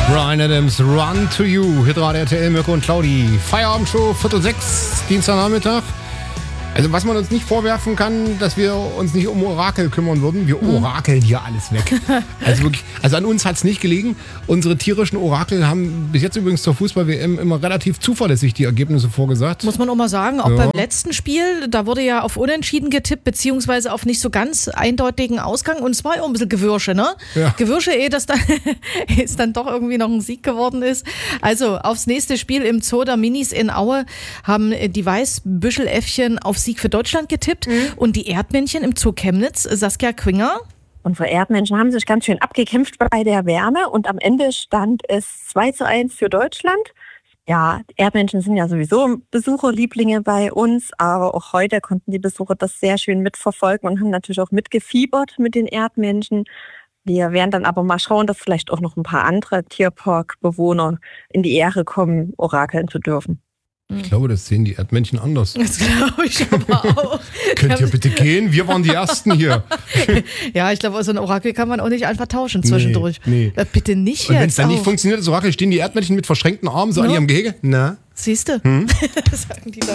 Bryan Adams, Run to You, Hitradio RTL, Mirko und Claudi. Feierabendshow, 5:45, Dienstagnachmittag. Also was man uns nicht vorwerfen kann, dass wir uns nicht um Orakel kümmern würden. Wir orakeln hier alles weg. Also wirklich, also an uns hat es nicht gelegen. Unsere tierischen Orakel haben bis jetzt übrigens zur Fußball-WM immer relativ zuverlässig die Ergebnisse vorgesagt. Muss man auch mal sagen, auch beim letzten Spiel, da wurde ja auf Unentschieden getippt, beziehungsweise auf nicht so ganz eindeutigen Ausgang. Und es war ja auch ein bisschen Gewürsche, ne? Ja. Gewürsche, dass dann, es dann doch irgendwie noch ein Sieg geworden ist. Also aufs nächste Spiel im Zoo der Minis in Aue haben die Weißbüscheläffchen auf Sieg für Deutschland getippt und die Erdmännchen im Zoo Chemnitz, Saskia Quinger. Unsere Erdmännchen haben sich ganz schön abgekämpft bei der Wärme und am Ende stand es 2:1 für Deutschland. Ja, Erdmännchen sind ja sowieso Besucherlieblinge bei uns, aber auch heute konnten die Besucher das sehr schön mitverfolgen und haben natürlich auch mitgefiebert mit den Erdmännchen. Wir werden dann aber mal schauen, dass vielleicht auch noch ein paar andere Tierparkbewohner in die Ehre kommen, orakeln zu dürfen. Ich glaube, das sehen die Erdmännchen anders. Das glaube ich aber auch. Könnt ihr bitte gehen? Wir waren die Ersten hier. Ja, ich glaube, so ein Orakel kann man auch nicht einfach tauschen zwischendurch. Nee. Bitte nicht jetzt. Und wenn es dann nicht funktioniert, das Orakel, stehen die Erdmännchen mit verschränkten Armen so an ihrem Gehege? Na? Siehst du? Sagen die Leute.